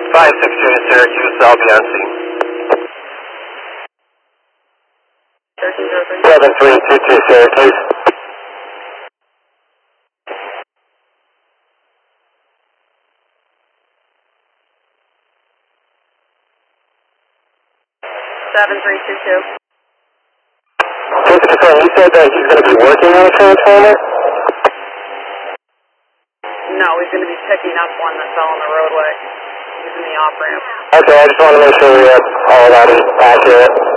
5-6 Unit Syracuse, I'll be on scene. 7322 Syracuse. Just to confirm, you said that he's going to be working on a transformer? No, he's going to be picking up one that fell on the roadway. He's in the off-ramp. Okay, I just want to make sure we have all that is accurate.